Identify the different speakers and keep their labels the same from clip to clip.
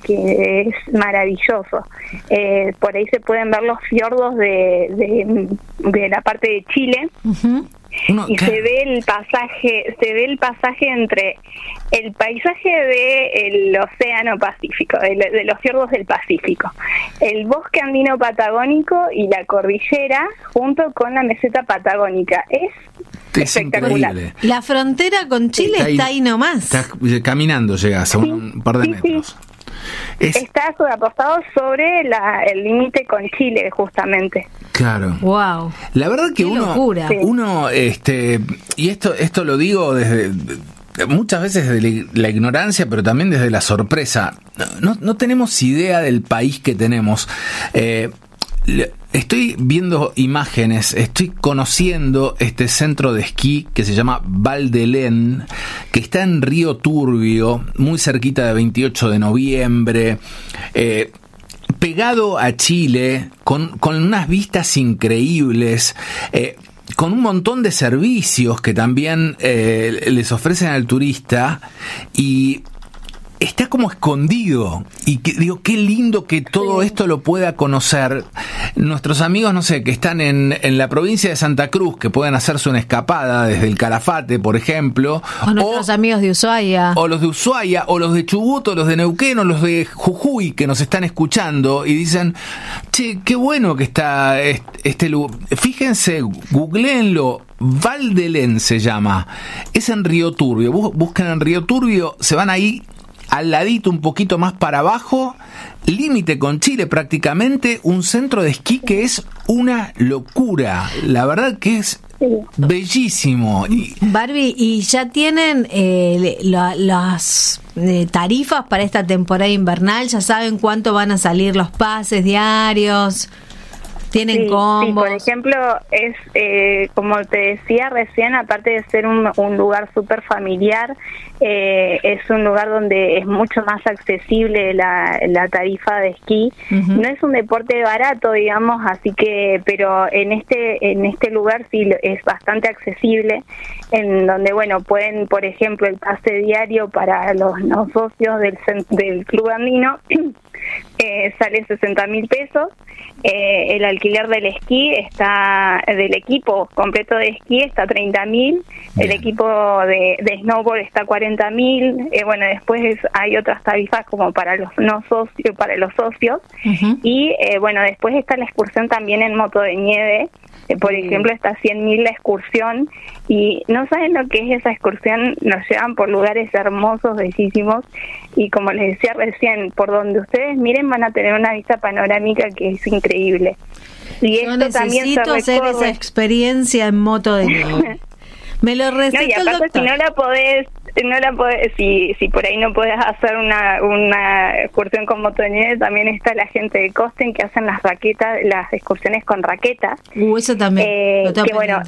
Speaker 1: que es maravilloso. Por ahí se pueden ver los fiordos de la parte de Chile.
Speaker 2: Uh-huh.
Speaker 1: Y se ve el pasaje entre el paisaje del océano Pacífico, de los fiordos del Pacífico, el bosque andino patagónico y la cordillera junto con la meseta patagónica. Es espectacular.
Speaker 2: Increíble.
Speaker 3: La frontera con Chile está ahí nomás.
Speaker 2: Caminando llegas a un par de metros.
Speaker 1: Está apostado sobre el límite con Chile, justamente.
Speaker 2: Claro.
Speaker 3: Wow.
Speaker 2: La verdad que uno y esto lo digo desde muchas veces desde la ignorancia, pero también desde la sorpresa. No tenemos idea del país que tenemos. Estoy viendo imágenes, estoy conociendo este centro de esquí que se llama Val d'Helen, que está en Río Turbio, muy cerquita de 28 de noviembre, pegado a Chile, con unas vistas increíbles, con un montón de servicios que también les ofrecen al turista, y está como escondido, y digo, qué lindo que todo esto lo pueda conocer nuestros amigos, no sé, que están en la provincia de Santa Cruz, que puedan hacerse una escapada desde el Calafate, por ejemplo,
Speaker 3: o nuestros amigos de Ushuaia,
Speaker 2: o los de Ushuaia, o los de Chubut, o los de Neuquén, o los de Jujuy, que nos están escuchando y dicen, che, qué bueno que está este lugar. Fíjense, googleenlo, Val d'Helen se llama, es en Río Turbio, buscan en Río Turbio, se van ahí al ladito, un poquito más para abajo, límite con Chile prácticamente, un centro de esquí que es una locura. La verdad que es bellísimo.
Speaker 3: Barbie, ¿y ya tienen las tarifas para esta temporada invernal? ¿Ya saben cuánto van a salir los pases diarios? ¿Tienen combos?
Speaker 1: Sí, por ejemplo, es como te decía recién, aparte de ser un lugar súper familiar, es un lugar donde es mucho más accesible la tarifa de esquí. Uh-huh. No es un deporte barato, digamos, así que, pero en este lugar sí es bastante accesible, en donde, bueno, pueden, por ejemplo, el pase diario para los no socios del Club Andino sale 60.000 pesos. El alquiler del esquí del equipo completo de esquí está 30.000, el equipo de snowboard está 40.000. Bueno, después hay otras tarifas como para los no socios, para los socios. Uh-huh. Y bueno, después está la excursión también en moto de nieve. Por ejemplo, está 100.000 la excursión, y no saben lo que es esa excursión. Nos llevan por lugares hermosos, bellísimos, y como les decía recién, por donde ustedes miren van a tener una vista panorámica que es increíble. Y
Speaker 3: yo necesito hacer esa experiencia en moto de nieve. Me lo recetó
Speaker 1: y aparte,
Speaker 3: el doctor.
Speaker 1: si no la podés, si por ahí no podés hacer una excursión con moto de nieve, también está la gente de Costen que hacen las excursiones con raquetas.
Speaker 3: Eso también.
Speaker 1: Que bueno,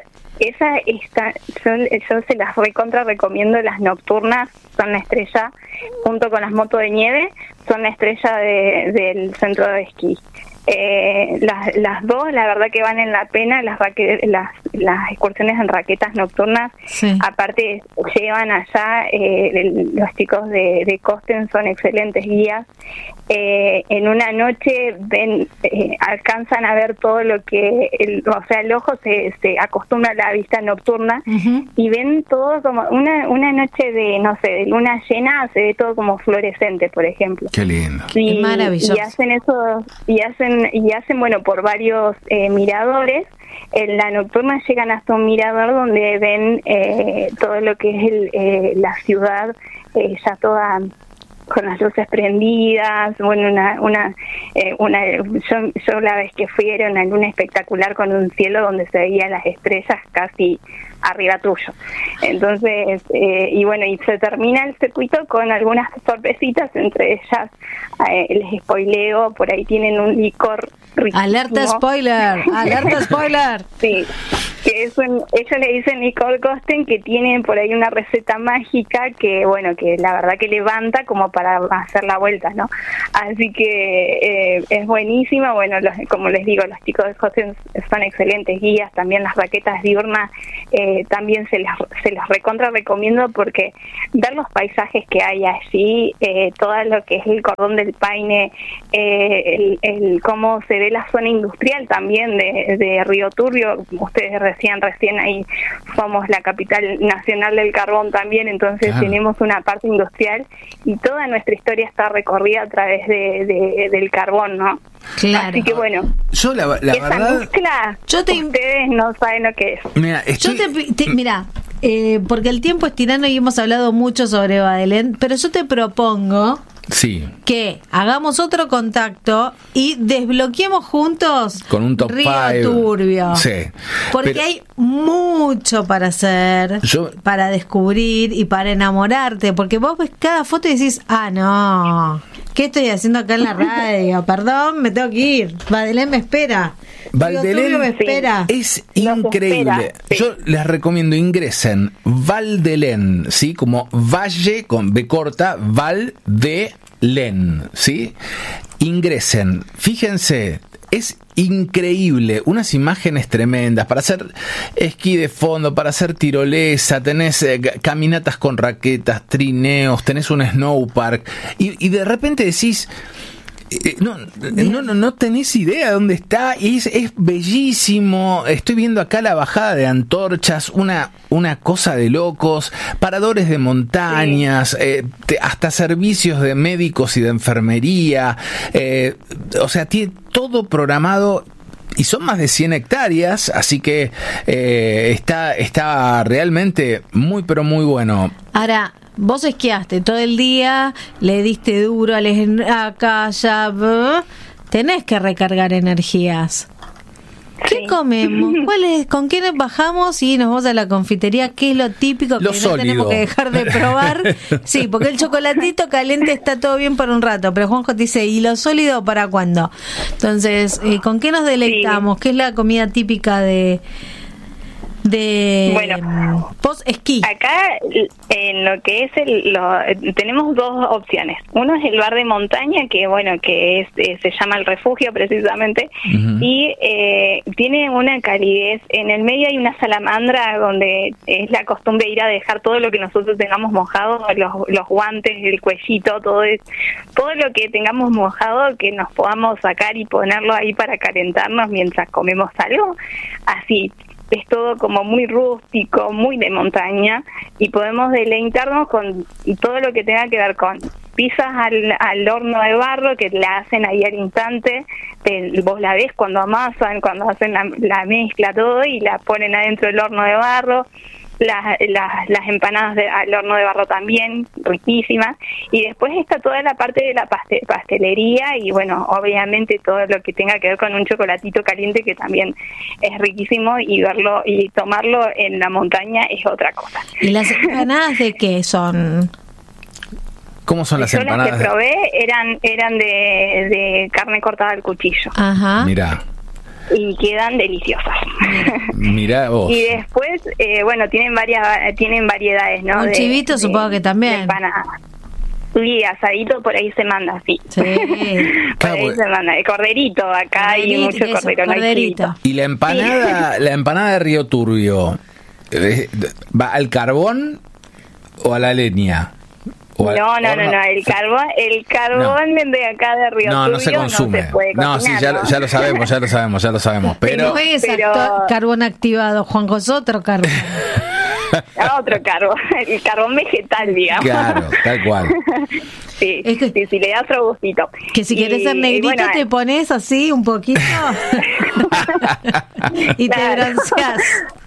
Speaker 1: yo se las recomiendo. Las nocturnas son la estrella, junto con las motos de nieve, son la estrella del centro de esquí. Las dos, la verdad que valen la pena. Las excursiones en raquetas nocturnas, sí. Aparte llevan allá, los chicos de Costen son excelentes guías. En una noche alcanzan a ver todo lo que el ojo se acostumbra a la vista nocturna. Uh-huh. Y ven todo como una noche de, no sé, de luna llena, se ve todo como fluorescente, por ejemplo.
Speaker 2: Qué lindo.
Speaker 3: Y maravilloso.
Speaker 1: Y hacen eso, y hacen bueno, por varios miradores. En la nocturna llegan hasta un mirador donde ven todo lo que es la ciudad, ya toda con las luces prendidas. Bueno, yo la vez que fui era una luna espectacular, con un cielo donde se veían las estrellas casi arriba tuyo. Entonces, y bueno, y se termina el circuito con algunas sorpresitas, entre ellas, les spoileo, por ahí tienen un licor riquísimo.
Speaker 3: ¡Alerta spoiler! ¡Alerta spoiler!
Speaker 1: Sí, que ellos le dicen licor Costen, que tienen por ahí una receta mágica que, bueno, que la verdad que levanta como para hacer la vuelta, ¿no? Así que es buenísima. Bueno, como les digo, los chicos de Hudson son excelentes guías. También las raquetas diurnas también se las recontra recomiendo, porque ver los paisajes que hay allí, todo lo que es el cordón del Paine, el cómo se ve la zona industrial también de Río Turbio. Ustedes recién ahí somos la capital nacional del carbón también, entonces claro, tenemos una parte industrial y toda nuestra historia está recorrida a través del carbón, ¿no?
Speaker 3: Claro.
Speaker 1: Así que bueno,
Speaker 2: yo la
Speaker 1: esa
Speaker 2: verdad,
Speaker 1: mezcla, ustedes no saben lo que es.
Speaker 2: Mira,
Speaker 3: mira, porque el tiempo es tirano y hemos hablado mucho sobre Badelén, pero yo te propongo que hagamos otro contacto y desbloqueemos juntos
Speaker 2: con un top
Speaker 3: Río
Speaker 2: 5.
Speaker 3: Turbio.
Speaker 2: Sí.
Speaker 3: Porque hay mucho para hacer, para descubrir y para enamorarte. Porque vos ves cada foto y decís, no, ¿qué estoy haciendo acá en la radio? Perdón, me tengo que ir. Badelén me espera.
Speaker 2: Valdelén
Speaker 3: me espera.
Speaker 2: Es increíble. Yo les recomiendo, ingresen Valdelén, ¿sí? Como Valle con B corta, Valdelén, ¿sí? Ingresen, fíjense, es increíble, unas imágenes tremendas para hacer esquí de fondo, para hacer tirolesa, tenés caminatas con raquetas, trineos, tenés un snowpark y de repente decís, no tenés idea de dónde está, y es bellísimo. Estoy viendo acá la bajada de antorchas, una cosa de locos, paradores de montañas, hasta servicios de médicos y de enfermería, o sea, tiene todo programado. Y son más de 100 hectáreas, así que está realmente muy, pero muy bueno. Ahora,
Speaker 3: vos esquiaste todo el día, le diste duro, acá, allá, tenés que recargar energías. ¿Qué comemos? ¿Con qué nos bajamos y nos vamos a la confitería? ¿Qué es lo típico que no tenemos que dejar de probar? Sí, porque el chocolatito caliente está todo bien por un rato, pero Juanjo te dice, ¿y lo sólido para cuándo? Entonces, ¿con qué nos deleitamos? ¿Qué es la comida típica de post esquí?
Speaker 1: Acá en lo que es tenemos dos opciones. Uno es el bar de montaña, que se llama El Refugio precisamente, y tiene una calidez. En el medio hay una salamandra donde es la costumbre ir a dejar todo lo que nosotros tengamos mojado, los guantes, el cuellito, todo lo que tengamos mojado, que nos podamos sacar y ponerlo ahí para calentarnos mientras comemos algo. Así es todo como muy rústico, muy de montaña, y podemos deleitarnos con todo lo que tenga que ver con pizzas al horno de barro, que la hacen ahí al instante. Vos la ves cuando amasan, cuando hacen la mezcla, todo, y la ponen adentro del horno de barro. Las empanadas al horno de barro también, riquísimas. Y después está toda la parte de la pastelería y obviamente todo lo que tenga que ver con un chocolatito caliente, que también es riquísimo, y verlo y tomarlo en la montaña es otra cosa.
Speaker 3: ¿Y las empanadas de qué son?
Speaker 2: ¿Cómo son las empanadas?
Speaker 1: Las que probé eran de carne cortada al cuchillo.
Speaker 3: Ajá.
Speaker 2: Mirá.
Speaker 1: Y quedan deliciosas.
Speaker 2: Mirá vos.
Speaker 1: Y después, tienen variedades, ¿no?
Speaker 3: Un chivito supongo que también.
Speaker 1: Sí, asadito por ahí se manda, sí. Por ahí se manda. El corderito, acá hay mucho corderito.
Speaker 2: Y la empanada de Río Turbio, ¿va al carbón o a la leña?
Speaker 1: No, el carbón de acá de Río Turbio
Speaker 2: no se consume.
Speaker 1: No se puede cocinar,
Speaker 2: sí, ya lo sabemos. Pero
Speaker 3: no es carbón activado, Juanjo, es otro carbón.
Speaker 1: Otro carbón, el carbón vegetal, digamos.
Speaker 2: Claro, tal cual.
Speaker 1: Sí, si le das otro gustito.
Speaker 3: Que si querés ser negrito te pones así un poquito y te bronceás.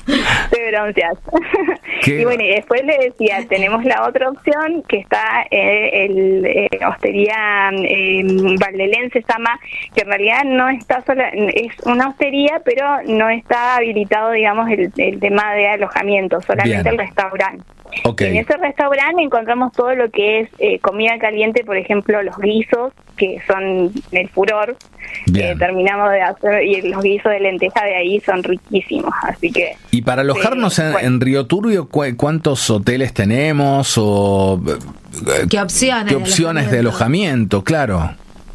Speaker 1: Y y después le decía, tenemos la otra opción, que está hostería Valdelén se llama, que en realidad no está sola, es una hostería, pero no está habilitado, digamos, el tema de alojamiento, solamente el restaurante.
Speaker 2: Okay.
Speaker 1: En ese restaurante encontramos todo lo que es comida caliente, por ejemplo, los guisos, que son el furor, que terminamos de hacer, y los guisos de lenteja de ahí son riquísimos, así que...
Speaker 2: Y para alojarnos en Río Turbio, ¿cuántos hoteles tenemos o
Speaker 3: qué opciones
Speaker 2: de alojamiento? Claro.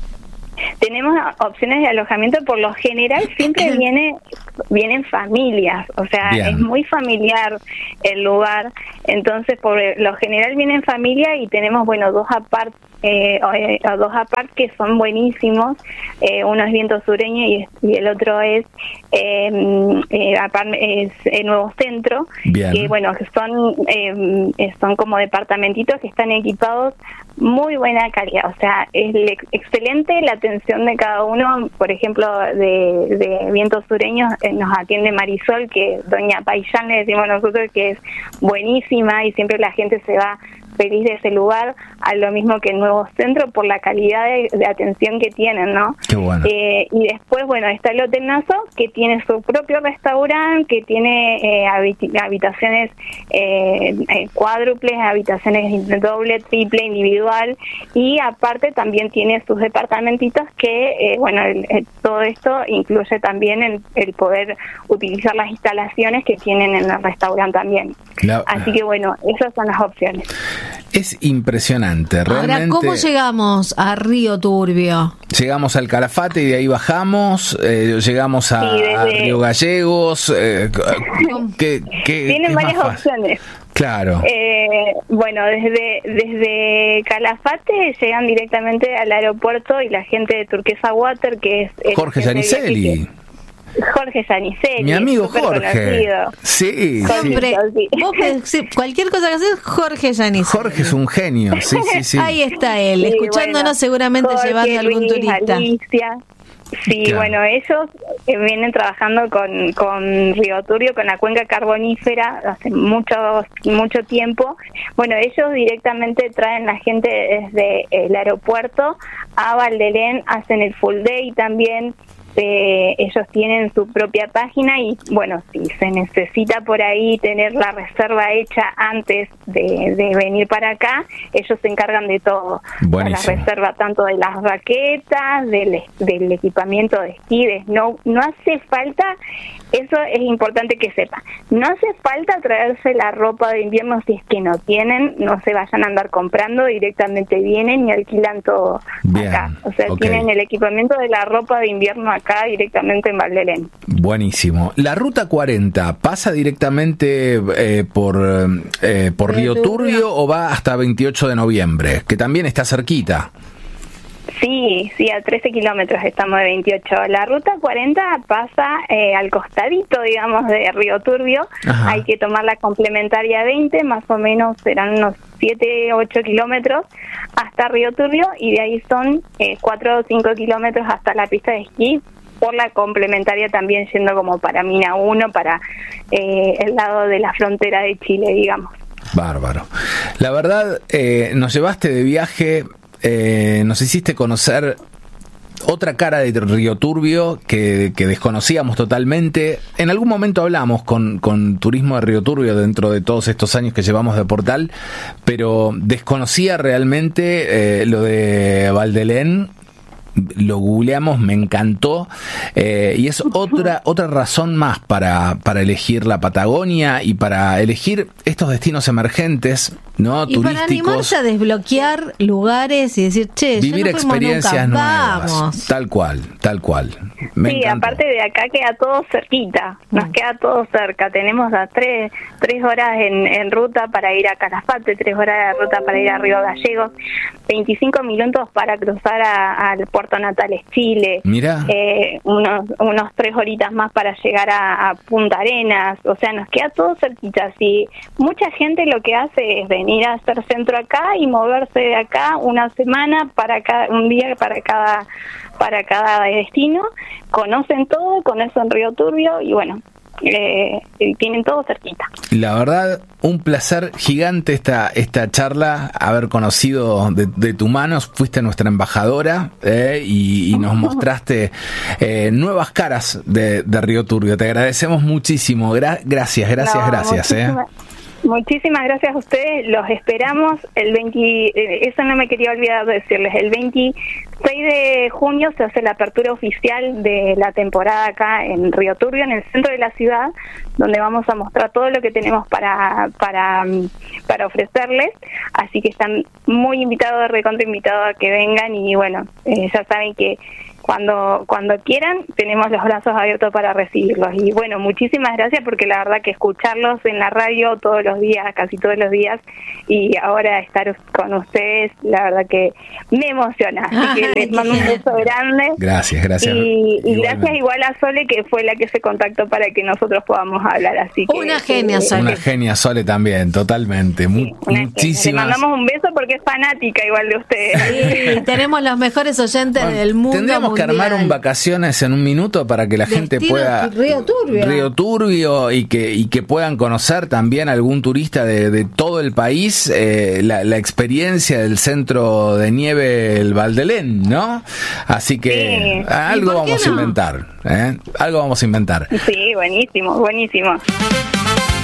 Speaker 1: tenemos opciones de alojamiento. Por lo general siempre vienen familias, o sea,
Speaker 2: Bien.
Speaker 1: es muy familiar el lugar, entonces por lo general vienen familia y tenemos, bueno, dos apart que son buenísimos, uno es viento sureño y el otro es Nuevo Centro.
Speaker 2: Bien.
Speaker 1: Que bueno, que son como departamentitos que están equipados, muy buena calidad, o sea, es excelente la atención de cada uno. Por ejemplo, de Vientos Sureños nos atiende Marisol, que doña Paillán le decimos nosotros, que es buenísima y siempre la gente se va feliz de ese lugar, a lo mismo que el Nuevo Centro, por la calidad de atención que tienen, ¿no?
Speaker 2: Qué bueno.
Speaker 1: Y después, bueno, está el Hotel Nassau, que tiene su propio restaurante, que tiene habitaciones cuádruples, habitaciones doble, triple, individual, y aparte también tiene sus departamentitos que, bueno, todo esto incluye también el poder utilizar las instalaciones que tienen en el restaurante también. Así que, bueno, esas son las opciones.
Speaker 2: Es impresionante, realmente.
Speaker 3: Ahora, ¿cómo llegamos a Río Turbio?
Speaker 2: Llegamos al Calafate y de ahí bajamos, llegamos a Río Gallegos.
Speaker 1: Tienen varias opciones.
Speaker 2: Claro.
Speaker 1: Bueno, desde Calafate llegan directamente al aeropuerto y la gente de Turquesa Water, que es
Speaker 2: Jorge Giannicelli.
Speaker 1: Jorge Giannicelli,
Speaker 2: mi amigo Jorge.
Speaker 1: Conocido.
Speaker 2: Sí,
Speaker 3: siempre.
Speaker 1: Sí.
Speaker 3: Vos cualquier cosa que haces, Jorge Giannicelli.
Speaker 2: Jorge es un genio. Sí.
Speaker 3: Ahí está él,
Speaker 1: Sí,
Speaker 3: escuchándonos,
Speaker 1: bueno,
Speaker 3: seguramente
Speaker 1: Jorge,
Speaker 3: llevando a algún
Speaker 1: Luis,
Speaker 3: turista.
Speaker 1: Alicia. Sí,
Speaker 2: claro.
Speaker 1: Bueno, ellos vienen trabajando con Río Turbio, con la cuenca carbonífera, hace mucho tiempo. Bueno, ellos directamente traen la gente desde el aeropuerto a Valdelén, hacen el full day también. Ellos tienen su propia página y, bueno, si se necesita por ahí tener la reserva hecha antes de venir para acá, ellos se encargan de todo.
Speaker 2: Buenísimo.
Speaker 1: La reserva tanto de las raquetas, del equipamiento de esquí, no hace falta, eso es importante que sepan, no hace falta traerse la ropa de invierno si es que no tienen, no se vayan a andar comprando, directamente vienen y alquilan todo.
Speaker 2: Bien,
Speaker 1: acá. O sea,
Speaker 2: okay.
Speaker 1: Tienen el equipamiento de la ropa de invierno acá directamente en Valdelén.
Speaker 2: Buenísimo. La ruta 40 pasa directamente por Río Turbio o va hasta 28 de noviembre, que también está cerquita.
Speaker 1: Sí, a 13 kilómetros estamos de 28. La ruta 40 pasa al costadito, digamos, de Río Turbio.
Speaker 2: Ajá.
Speaker 1: Hay que tomar la complementaria 20, más o menos serán unos 7-8 kilómetros hasta Río Turbio, y de ahí son 4 o 5 kilómetros hasta la pista de esquí, por la complementaria también yendo como para Mina 1, para el lado de la frontera de Chile, digamos.
Speaker 2: Bárbaro. La verdad, nos llevaste de viaje, nos hiciste conocer otra cara de Río Turbio que desconocíamos totalmente. En algún momento hablamos con Turismo de Río Turbio dentro de todos estos años que llevamos de portal, pero desconocía realmente lo de Valdelén. Lo googleamos, me encantó, y es otra razón más para elegir la Patagonia y para elegir estos destinos emergentes, ¿no?
Speaker 3: Y
Speaker 2: turísticos.
Speaker 3: para animarse a desbloquear lugares y decir, che,
Speaker 2: vivir
Speaker 3: ya no fuimos
Speaker 2: experiencias
Speaker 3: nunca.
Speaker 2: nuevas.
Speaker 3: Vamos.
Speaker 2: Tal cual. Me
Speaker 1: Sí,
Speaker 2: encantó.
Speaker 1: aparte de acá queda todo cerquita, nos queda todo cerca. Tenemos a 3 horas en ruta para ir a Calafate, 3 horas de ruta para ir a Río Gallegos, 25 minutos para cruzar al Puerto Natales, Chile.
Speaker 2: Mirá.
Speaker 1: Unos 3 horitas más para llegar a Punta Arenas. O sea, nos queda todo cerquita. Sí, mucha gente lo que hace es venir a hacer centro acá y moverse de acá una semana un día para cada destino, conocen todo, conocen Río Turbio y bueno, tienen todo cerquita.
Speaker 2: La verdad, un placer gigante esta charla, haber conocido de tu mano. Fuiste nuestra embajadora y nos mostraste nuevas caras de Río Turbio. Te agradecemos muchísimo. Gracias.
Speaker 1: Muchísimas gracias a ustedes, los esperamos el 20, eso no me quería olvidar de decirles, el 26 de junio se hace la apertura oficial de la temporada acá en Río Turbio, en el centro de la ciudad, donde vamos a mostrar todo lo que tenemos para ofrecerles, así que están muy invitados, recontra invitados a que vengan y bueno, ya saben que cuando quieran, tenemos los brazos abiertos para recibirlos. Y bueno, muchísimas gracias, porque la verdad que escucharlos en la radio todos los días, casi todos los días, y ahora estar con ustedes, la verdad que me emociona. Así que les mando un beso grande.
Speaker 2: Gracias.
Speaker 1: Y gracias igual a Sole, que fue la que se contactó para que nosotros podamos hablar. Así que
Speaker 3: una genia, Sole.
Speaker 2: Una genia, Sole, también, totalmente. Muchísimas.
Speaker 1: Le mandamos un beso porque es fanática igual de ustedes.
Speaker 3: Sí, tenemos los mejores oyentes del mundo.
Speaker 2: Tendríamos que armar un vacaciones en un minuto para que la gente pueda Río Turbio y que puedan conocer también algún turista de todo el país la experiencia del centro de nieve el Valdelén, ¿no? Así que algo vamos a inventar, algo vamos a inventar.
Speaker 1: Sí, buenísimo.